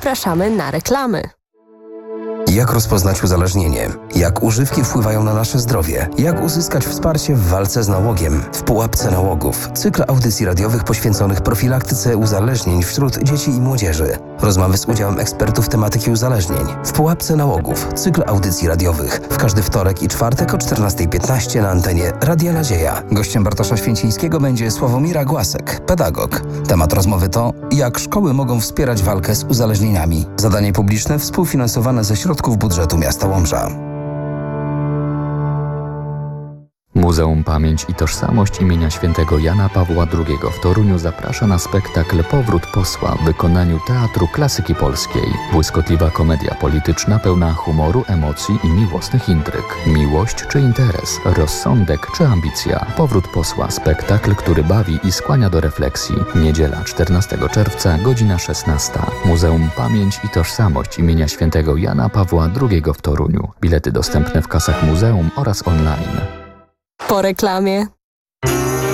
Zapraszamy na reklamy. Jak rozpoznać uzależnienie? Jak używki wpływają na nasze zdrowie? Jak uzyskać wsparcie w walce z nałogiem? W Pułapce Nałogów. Cykl audycji radiowych poświęconych profilaktyce uzależnień wśród dzieci i młodzieży. Rozmowy z udziałem ekspertów tematyki uzależnień. W Pułapce Nałogów. Cykl audycji radiowych. W każdy wtorek i czwartek o 14:15 na antenie Radia Nadzieja. Gościem Bartosza Święcińskiego będzie Sławomira Głasek, pedagog. Temat rozmowy to: jak szkoły mogą wspierać walkę z uzależnieniami. Zadanie publiczne współfinansowane ze środków budżetu miasta Łomża. Muzeum Pamięć i Tożsamość imienia Świętego Jana Pawła II w Toruniu zaprasza na spektakl Powrót Posła w wykonaniu Teatru Klasyki Polskiej. Błyskotliwa komedia polityczna pełna humoru, emocji i miłosnych intryg. Miłość czy interes? Rozsądek czy ambicja? Powrót Posła. Spektakl, który bawi i skłania do refleksji. Niedziela 14 czerwca, godzina 16. Muzeum Pamięć i Tożsamość imienia Świętego Jana Pawła II w Toruniu. Bilety dostępne w kasach muzeum oraz online. Po reklamie.